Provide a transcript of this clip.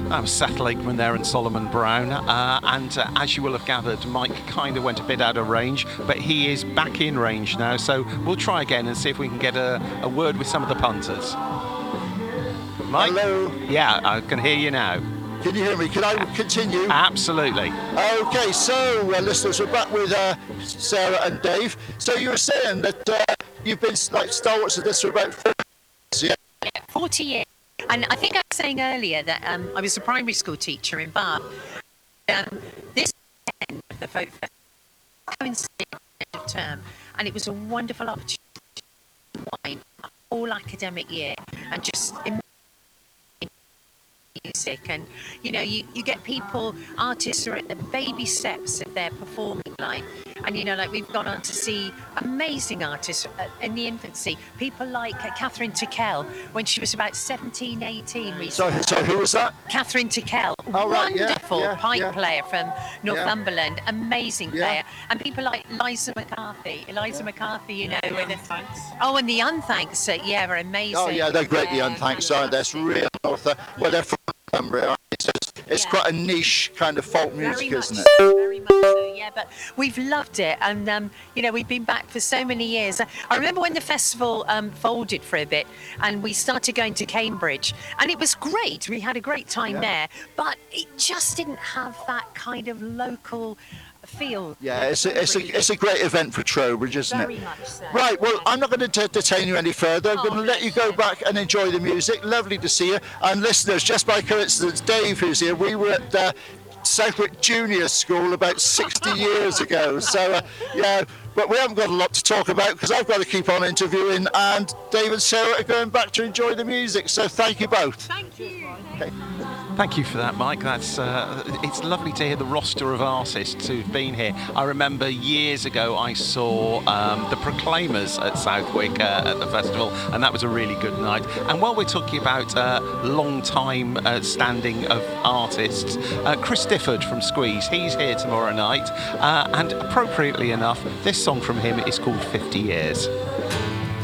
That was Seth Lakeman there and Solomon Brown. As you will have gathered, Mike kind of went a bit out of range, but he is back in range now. So we'll try again and see if we can get a word with some of the punters. Mike? Hello? Yeah, I can hear you now. Can you hear me? Can I continue? Absolutely. Okay, so listeners, we're back with Sarah and Dave. So you were saying that you've been like stalwarts of this for about 40 years, yeah? 40 years. And I think I was saying earlier that I was a primary school teacher in Bath. This end of the folk festival coincided with the end of term, and it was a wonderful opportunity to wine all academic year and just music. And you know, you get people, artists who are at the baby steps of their performing life, and you know, like we've gone on to see amazing artists in the infancy, people like Catherine Tickell when she was about 17, 18 recently. So who was that? Catherine Tickell, oh, right, wonderful pipe player from Northumberland, amazing player. And people like Eliza McCarthy, you know, with the Unthanks. Oh, and the Unthanks, yeah, are amazing. Oh yeah, they're great, the Unthanks, aren't they? That's real North, well, they're from Northumbria, aren't they? So it's quite a niche kind of folk music, isn't it? Very much so, yeah, but we've loved it, and you know, we've been back for so many years. I remember when the festival folded for a bit and we started going to Cambridge, and it was great. We had a great time there, but it just didn't have that kind of local feel. Yeah, it's a great event for Trowbridge, isn't it? Very much so. Right, well, I'm not going to detain you any further. I'm going to let you go back and enjoy the music. Lovely to see you. And listeners, just by coincidence, Dave, who's here, we were at Southwick Junior School about 60 years ago. So, yeah, but we haven't got a lot to talk about because I've got to keep on interviewing, and Dave and Sarah are going back to enjoy the music. So thank you both. Thank you. Okay. Thank you for that, Mike. That's it's lovely to hear the roster of artists who've been here. I remember years ago I saw the Proclaimers at Southwick at the festival, and that was a really good night. And while we're talking about long time standing of artists, Chris Difford from Squeeze, he's here tomorrow night, and appropriately enough, this song from him is called 50 Years.